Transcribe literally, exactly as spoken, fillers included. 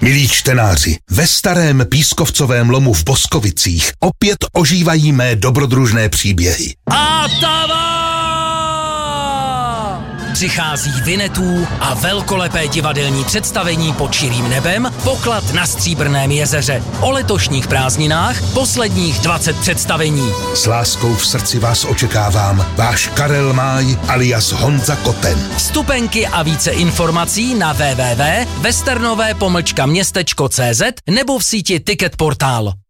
Milí čtenáři, ve starém pískovcovém lomu v Boskovicích opět ožívají mé dobrodružné příběhy. Atava! Přichází Vinetů a velkolepé divadelní představení Pod širým nebem, Poklad na Stříbrném jezeře. O letošních prázdninách posledních dvacet představení. S láskou v srdci vás očekávám, váš Karel Máj alias Honza Koten. Vstupenky a více informací na w w w tečka westernové pomlčka městečko tečka cé zet nebo v síti Ticket Portál.